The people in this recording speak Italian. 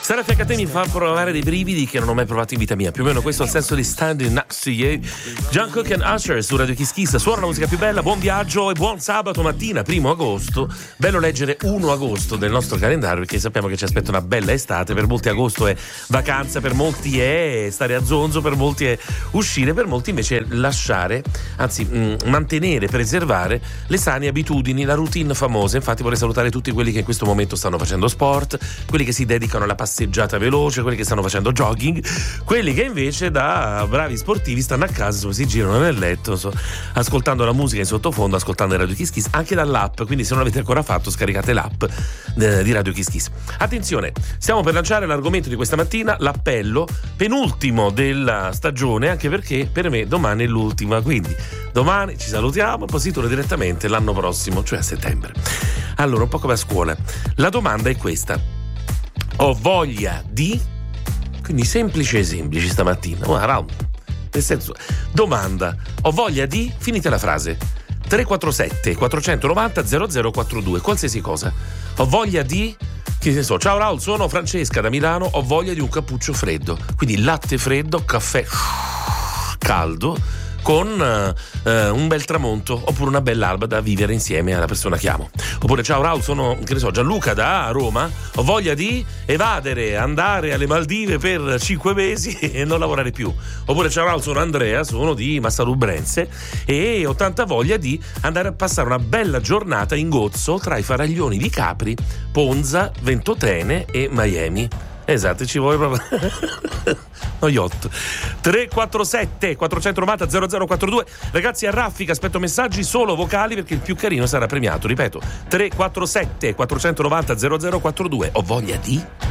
Stare a fianco a te mi fa provare dei brividi che non ho mai provato in vita mia. Più o meno questo è il senso di Standing Next to You. Jungkook and Usher su Radio Kiss Kiss. Suona la musica più bella. Buon viaggio e buon sabato mattina, 1 agosto. Bello leggere 1 agosto del nostro calendario, perché sappiamo che ci aspetta una bella estate. Per molti agosto è vacanza, per molti è stare a zonzo, per molti è uscire, per molti invece è lasciare, anzi mantenere, preservare le sane abitudini, la routine famosa. Infatti vorrei salutare tutti quelli che in questo momento stanno facendo sport, quelli che si dedicano alla passeggiata veloce, quelli che stanno facendo jogging, quelli che invece da bravi sportivi stanno a casa, si girano nel letto, ascoltando la musica in sottofondo, ascoltando Radio Kiss Kiss anche dall'app. Quindi se non l'avete ancora fatto, scaricate l'app di Radio Kiss Kiss. Attenzione, stiamo per lanciare l'argomento di questa mattina, l'appello penultimo della stagione, anche perché per me domani è l'ultima, quindi domani ci salutiamo, poi si torna direttamente l'anno prossimo, cioè a settembre. Allora, un po' come a scuola, la domanda è questa: ho voglia di, quindi semplici stamattina, nel senso, domanda, ho voglia di, finite la frase, 347 490 0042, qualsiasi cosa, ho voglia di, che ne so, ciao Raul, sono Francesca da Milano, ho voglia di un cappuccio freddo, quindi latte freddo, caffè caldo con un bel tramonto oppure una bella alba da vivere insieme alla persona che amo. Oppure ciao Raul, sono, che ne so, Gianluca da Roma, ho voglia di evadere, andare alle Maldive per 5 mesi e non lavorare più. Oppure ciao Raul, sono Andrea, sono di Massalubrense e ho tanta voglia di andare a passare una bella giornata in gozzo tra i faraglioni di Capri, Ponza, Ventotene e Miami. Esatto, ci vuole proprio no yacht. 347 490 0042. Ragazzi, a raffica aspetto messaggi solo vocali, perché il più carino sarà premiato. Ripeto, 347 490 0042. Ho voglia di